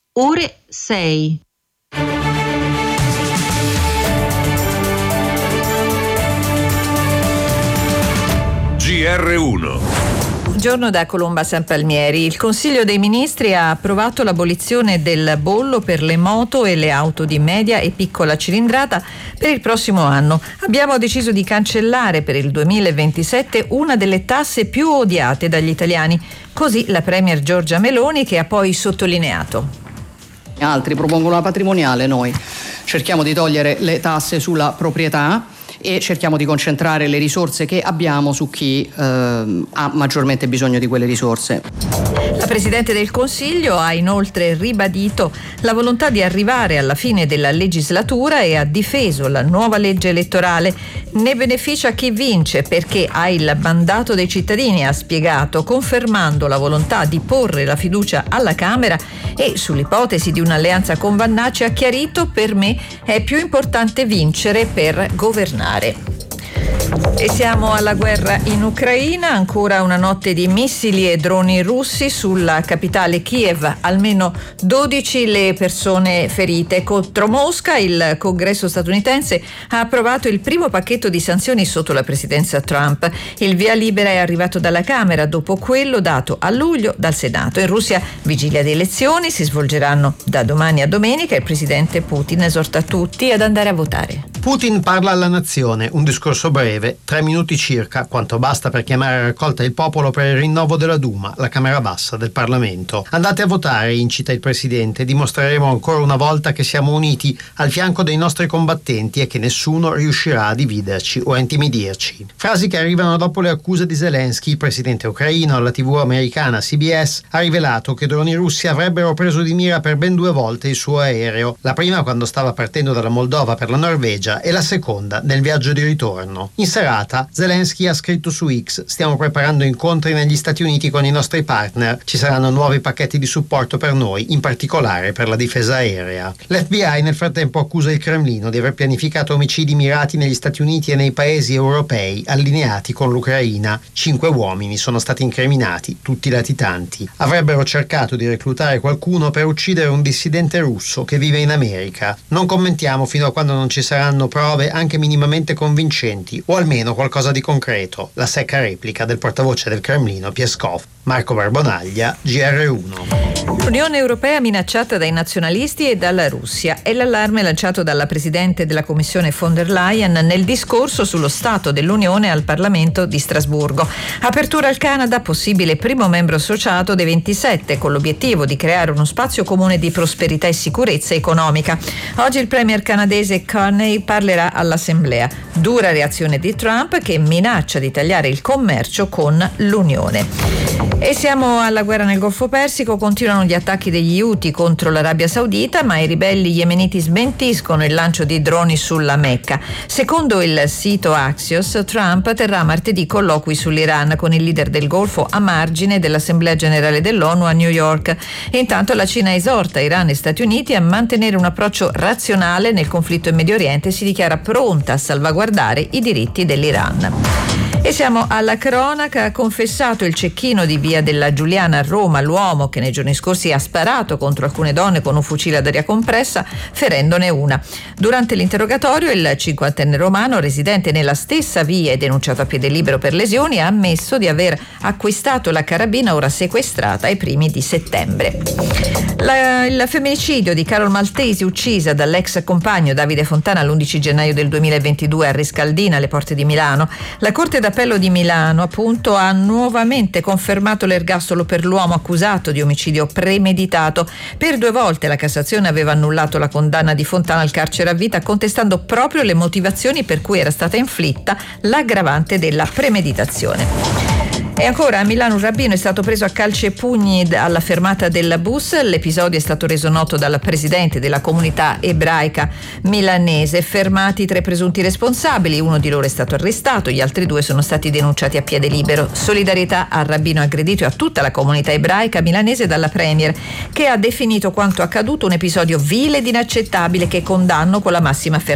ore 6. GR1. Buongiorno da Colomba San Palmieri. Il Consiglio dei Ministri ha approvato l'abolizione del bollo per le moto e le auto di media e piccola cilindrata per il prossimo anno. Abbiamo deciso di cancellare per il 2027 una delle tasse più odiate dagli italiani. Così la Premier Giorgia Meloni, che ha poi sottolineato: altri propongono la patrimoniale, noi cerchiamo di togliere le tasse sulla proprietà e cerchiamo di concentrare le risorse che abbiamo su chi ha maggiormente bisogno di quelle risorse. La Presidente del Consiglio ha inoltre ribadito la volontà di arrivare alla fine della legislatura e ha difeso la nuova legge elettorale. Ne beneficia chi vince perché ha il mandato dei cittadini, ha spiegato, confermando la volontà di porre la fiducia alla Camera, e sull'ipotesi di un'alleanza con Vannacci ha chiarito: per me è più importante vincere per governare. E siamo alla guerra in Ucraina, ancora una notte di missili e droni russi sulla capitale Kiev, almeno 12 le persone ferite. Contro Mosca il Congresso statunitense ha approvato il primo pacchetto di sanzioni sotto la presidenza Trump. Il via libera è arrivato dalla Camera dopo quello dato a luglio dal Senato. In Russia vigilia di elezioni, si svolgeranno da domani a domenica. Il presidente Putin esorta tutti ad andare a votare. Putin parla alla nazione, un discorso breve, 3 minuti circa, quanto basta per chiamare a raccolta il popolo per il rinnovo della Duma, la Camera Bassa del Parlamento. Andate a votare, incita il presidente, dimostreremo ancora una volta che siamo uniti al fianco dei nostri combattenti e che nessuno riuscirà a dividerci o a intimidirci. Frasi che arrivano dopo le accuse di Zelensky. Il presidente ucraino alla TV americana CBS ha rivelato che droni russi avrebbero preso di mira per ben 2 volte il suo aereo, la prima quando stava partendo dalla Moldova per la Norvegia e la seconda nel viaggio di ritorno. In serata Zelensky ha scritto su X: stiamo preparando incontri negli Stati Uniti con i nostri partner, ci saranno nuovi pacchetti di supporto per noi, in particolare per la difesa aerea. L'FBI nel frattempo accusa il Cremlino di aver pianificato omicidi mirati negli Stati Uniti e nei paesi europei allineati con l'Ucraina. 5 uomini sono stati incriminati, tutti latitanti. Avrebbero cercato di reclutare qualcuno per uccidere un dissidente russo che vive in America. Non commentiamo fino a quando non ci saranno prove anche minimamente convincenti, o almeno qualcosa di concreto. La secca replica del portavoce del Cremlino Peskov. Marco Barbonaglia, GR1. L'Unione Europea minacciata dai nazionalisti e dalla Russia è l'allarme lanciato dalla Presidente della Commissione von der Leyen nel discorso sullo Stato dell'Unione al Parlamento di Strasburgo. Apertura al Canada, possibile primo membro associato dei 27, con l'obiettivo di creare uno spazio comune di prosperità e sicurezza economica. Oggi il premier canadese Carney parlerà all'Assemblea. Dura reazione di Trump, che minaccia di tagliare il commercio con l'Unione. E siamo alla guerra nel Golfo Persico. Continuano gli attacchi degli Houthi contro l'Arabia Saudita, ma i ribelli yemeniti smentiscono il lancio di droni sulla Mecca. Secondo il sito Axios, Trump terrà martedì colloqui sull'Iran con il leader del Golfo a margine dell'Assemblea Generale dell'ONU a New York. E intanto la Cina esorta Iran e Stati Uniti a mantenere un approccio razionale nel conflitto in Medio Oriente e si dichiara pronta a salvaguardare i diritti dell'Iran. E siamo alla cronaca. Ha confessato il cecchino di via della Giuliana a Roma, l'uomo che nei giorni scorsi ha sparato contro alcune donne con un fucile ad aria compressa, ferendone una. Durante l'interrogatorio il 50enne romano, residente nella stessa via e denunciato a piede libero per lesioni, ha ammesso di aver acquistato la carabina ora sequestrata ai primi di settembre. Il femminicidio di Carol Maltesi, uccisa dall'ex compagno Davide Fontana l'11 gennaio del 2022 a Rescaldina, alle porte di Milano. La Corte d'Appello di Milano, appunto, ha nuovamente confermato l'ergastolo per l'uomo accusato di omicidio premeditato. Per 2 volte la Cassazione aveva annullato la condanna di Fontana al carcere a vita, contestando proprio le motivazioni per cui era stata inflitta l'aggravante della premeditazione. E ancora a Milano un rabbino è stato preso a calci e pugni alla fermata del bus. L'episodio è stato reso noto dal presidente della comunità ebraica milanese. Fermati 3 presunti responsabili, uno di loro è stato arrestato, gli altri 2 sono stati denunciati a piede libero. Solidarietà al rabbino aggredito e a tutta la comunità ebraica milanese dalla Premier, che ha definito quanto accaduto un episodio vile ed inaccettabile che condanno con la massima fermezza.